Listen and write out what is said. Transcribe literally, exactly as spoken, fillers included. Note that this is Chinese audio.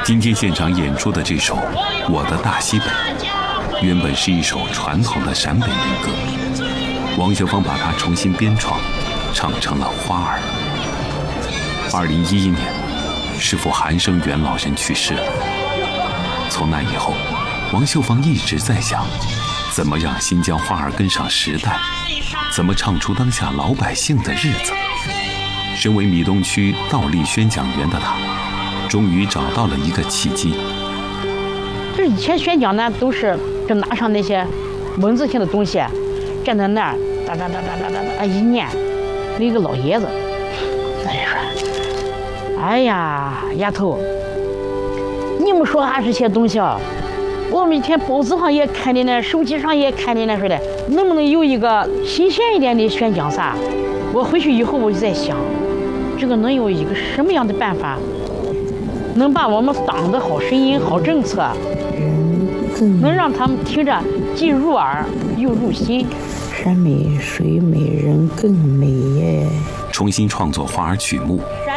今天现场演出的这首《我的大西北》，原本是一首传统的陕北民歌，王秀芳把它重新编创，唱成了《花儿》。二零一一年，师父韩生元老人去世了。从那以后，王秀芳一直在想，怎么让新疆花儿跟上时代，怎么唱出当下老百姓的日子。身为米东区倒立宣讲员的他，终于找到了一个契机。 就是以前宣讲呢，都是就拿上那些文字性的东西，站在那儿哒哒哒哒哒哒哒一念，那一个老爷子，那就说：“哎呀，丫头，你们说俺这些东西啊，我们以前报纸上也看的呢，手机上也看的呢，说的能不能有一个新鲜一点的宣讲啥？我回去以后我就在想，这个能有一个什么样的办法，能把我们党的好声音、好政策，能让他们听着既入耳又入心。 山美水美人更美耶！” 重新创作花儿曲目，